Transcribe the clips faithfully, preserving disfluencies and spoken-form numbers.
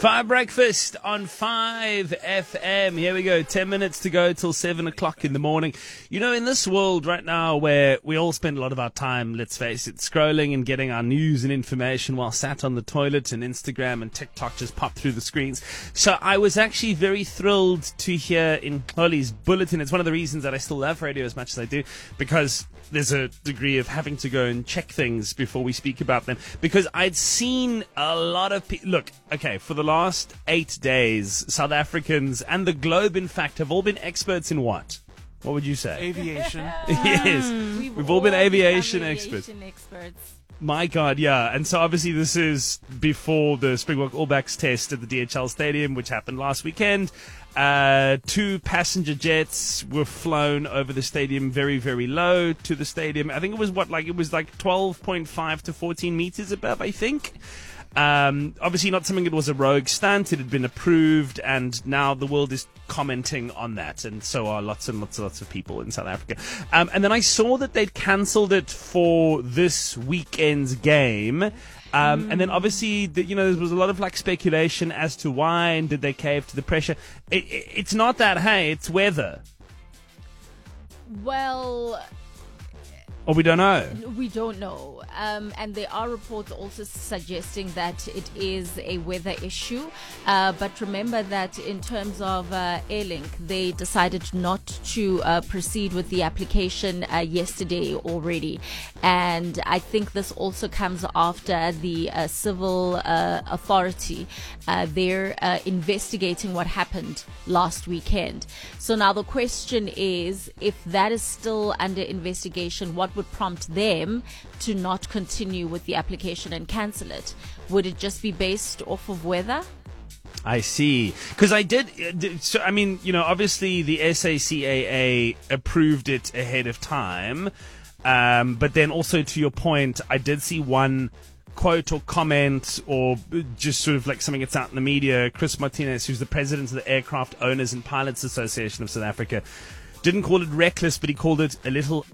Fire Breakfast on five F M. Here we go. Ten minutes to go till seven o'clock in the morning. You know, in this world right now where we all spend a lot of our time, let's face it, scrolling and getting our news and information while sat on the toilet, and Instagram and TikTok just pop through the screens. So I was actually very thrilled to hear in Holly's bulletin. It's one of the reasons that I still love radio as much as I do, because there's a degree of having to go and check things before we speak about them. Because I'd seen a lot of people. Look, okay, for the last eight days, South Africans and the globe, in fact, have all been experts in what? What would you say? Aviation. Yes. We've, We've all been aviation, aviation experts. experts. My God, yeah. And so obviously this is before the Springbok All Blacks test at the D H L Stadium, which happened last weekend. Uh, two passenger jets were flown over the stadium very, very low to the stadium. I think it was what, like, it was like twelve point five to fourteen meters above, I think. Um, obviously not something that was a rogue stunt. It had been approved, and now the world is commenting on that, and so are lots and lots and lots of people in South Africa. Um, and then I saw that they'd cancelled it for this weekend's game. Um, mm. And then obviously, the, you know, there was a lot of like speculation as to why, and did they cave to the pressure? It, it, it's not that, hey, it's weather. Well, or we don't know. We don't know. Um, and there are reports also suggesting that it is a weather issue. Uh, but remember that in terms of uh, Airlink, they decided not to uh, proceed with the application uh, yesterday already. And I think this also comes after the uh, civil uh, authority. Uh, they're uh, investigating what happened last weekend. So now the question is, if that is still under investigation, what would prompt them to not continue with the application and cancel it? Would it just be based off of weather? I see. Because I did, so I mean, you know, obviously the S A C A A approved it ahead of time. Um, but then also to your point, I did see one quote or comment or just sort of like something that's out in the media. Chris Martinez, who's the president of the Aircraft Owners and Pilots Association of South Africa, didn't call it reckless, but he called it a little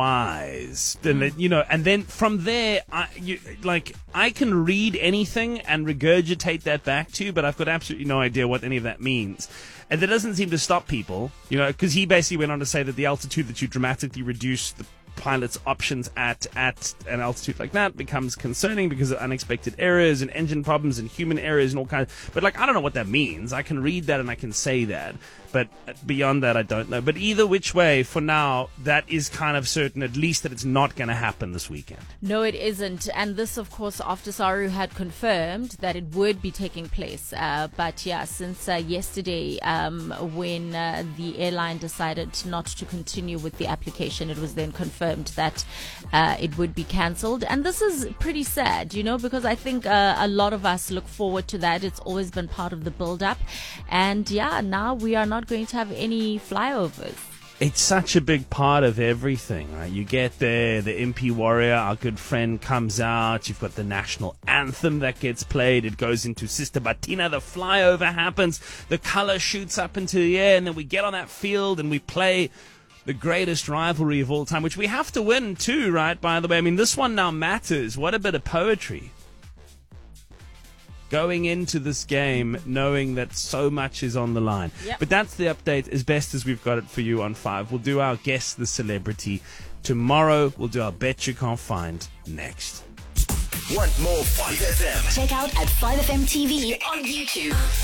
unwise. Mm. And, you know, and then from there, I, you, like, I can read anything and regurgitate that back to you, but I've got absolutely no idea what any of that means. And that doesn't seem to stop people, you know, because he basically went on to say that the altitude that you dramatically reduce the pilot's options at at an altitude like that becomes concerning because of unexpected errors and engine problems and human errors and all kinds. But like, I don't know what that means. I can read that and I can say that, but beyond that, I don't know. But either which way, for now, that is kind of certain, at least, that it's not going to happen this weekend. No, it isn't. And this, of course, after Saru had confirmed that it would be taking place. Uh, but yeah, since uh, yesterday, um, when uh, the airline decided not to continue with the application, it was then confirmed that uh, it would be cancelled. And this is pretty sad, you know, because I think uh, a lot of us look forward to that. It's always been part of the build-up. And yeah, now we are not going to have any flyovers. It's such a big part of everything, right? You get there, the M P Warrior, our good friend, comes out. You've got the national anthem that gets played. It goes into Sister Batina. The flyover happens. The color shoots up into the air, and then we get on that field and we play the greatest rivalry of all time, which we have to win too, right? By the way, I mean, this one now matters. What a bit of poetry. Going into this game knowing that so much is on the line. Yep. But that's the update as best as we've got it for you on five. We'll do our Guess the Celebrity tomorrow. We'll do our Bet You Can't Find next. Want more five F M? Check out at five F M T V on YouTube.